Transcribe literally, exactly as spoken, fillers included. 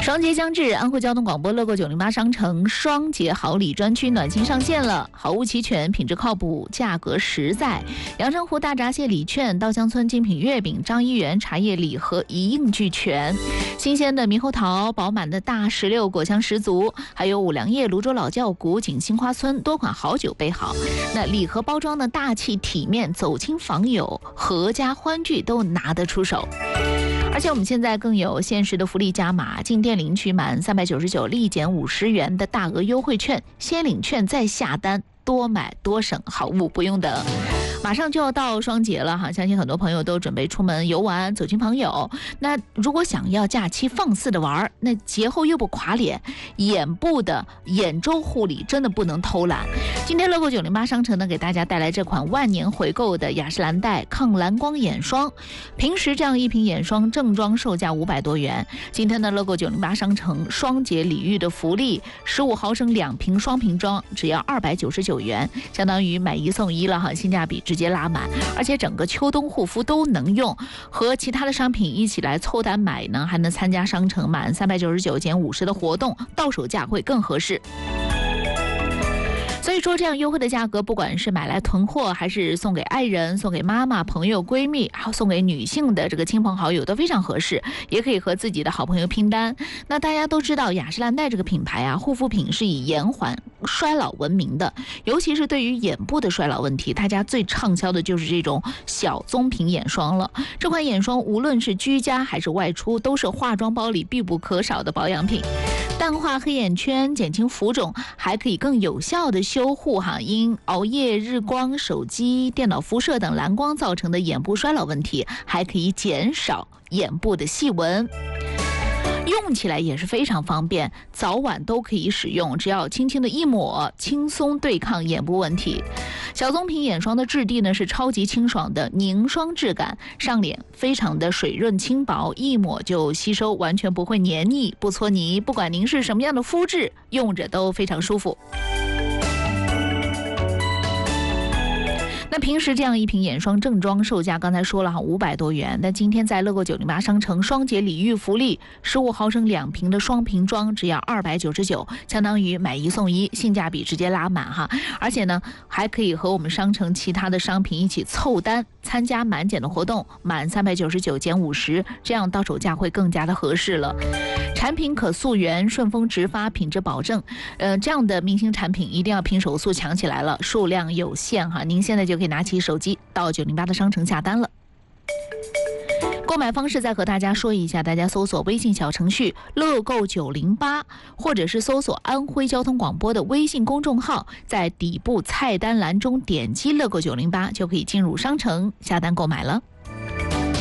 双节将至，安徽交通广播乐购九零八商城双节好礼专区暖心上线了，好物齐全，品质靠谱，价格实在。阳澄湖大闸蟹礼券、稻香村精品月饼、张一元茶叶礼盒一应俱全，新鲜的猕猴桃、饱满的大石榴果香十足，还有五粮液、泸州老窖谷、锦杏花村多款好酒备好。那礼盒包装的大气体面，走亲访友，合家欢聚都拿得出手。而且我们现在更有限时的福利加码，进店领取满三百九十九立减五十元的大额优惠券，先领券再下单，多买多省，好物不用等。马上就要到双节了哈，相信很多朋友都准备出门游玩，走亲朋友。那如果想要假期放肆的玩，那节后又不垮脸，眼部的眼周护理真的不能偷懒。今天乐购九零八商城呢，给大家带来这款万年回购的雅诗兰黛抗蓝光眼霜。平时这样一瓶眼霜正装售价五百多元，今天的乐购九零八商城双节礼遇的福利，十五毫升两瓶双瓶装只要二百九十九元，相当于买一送一了哈，性价比直接拉满，而且整个秋冬护肤都能用，和其他的商品一起来凑单买呢，还能参加商城满三百九十九减五十的活动，到手价会更合适。所以说这样优惠的价格，不管是买来囤货，还是送给爱人、送给妈妈、朋友、闺蜜，还有送给女性的这个亲朋好友都非常合适，也可以和自己的好朋友拼单。那大家都知道雅诗兰黛这个品牌啊，护肤品是以延缓衰老闻名的，尤其是对于眼部的衰老问题，大家最畅销的就是这种小棕瓶眼霜了。这款眼霜无论是居家还是外出，都是化妆包里必不可少的保养品。淡化黑眼圈，减轻浮肿，还可以更有效的修护哈因熬夜、日光、手机、电脑辐射等蓝光造成的眼部衰老问题，还可以减少眼部的细纹。用起来也是非常方便，早晚都可以使用，只要轻轻的一抹，轻松对抗眼部问题。小棕瓶眼霜的质地呢是超级清爽的凝霜质感，上脸非常的水润轻薄，一抹就吸收，完全不会黏腻不搓泥，不管您是什么样的肤质，用着都非常舒服。那平时这样一瓶眼霜正装售价刚才说了哈五百多元，那今天在乐购九零八商城双节礼遇福利，十五毫升两瓶的双瓶装只要二百九十九，相当于买一送一，性价比直接拉满哈。而且呢还可以和我们商城其他的商品一起凑单，参加满减的活动，满三百九十九减五十，这样到手价会更加的合适了。产品可溯源，顺丰直发，品质保证。呃，这样的明星产品一定要拼手速抢起来了，数量有限哈，您现在就可以拿起手机到九零八的商城下单了。购买方式再和大家说一下，大家搜索微信小程序乐购九零八，或者是搜索安徽交通广播的微信公众号，在底部菜单栏中点击乐购九零八，就可以进入商城下单购买了。